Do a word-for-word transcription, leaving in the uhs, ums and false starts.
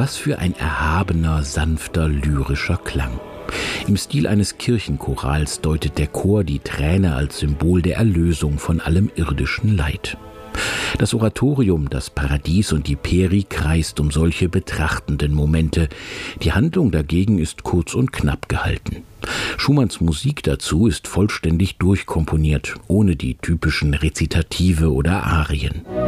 Was für ein erhabener, sanfter, lyrischer Klang. Im Stil eines Kirchenchorals deutet der Chor die Träne als Symbol der Erlösung von allem irdischen Leid. Das Oratorium, das Paradies und die Peri kreist um solche betrachtenden Momente. Die Handlung dagegen ist kurz und knapp gehalten. Schumanns Musik dazu ist vollständig durchkomponiert, ohne die typischen Rezitative oder Arien.